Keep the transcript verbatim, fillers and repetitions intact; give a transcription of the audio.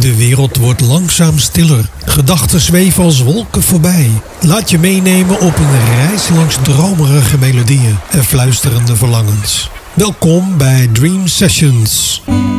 De wereld wordt langzaam stiller. Gedachten zweven als wolken voorbij. Laat je meenemen op een reis langs dromerige melodieën en fluisterende verlangens. Welkom bij Dream Sessions.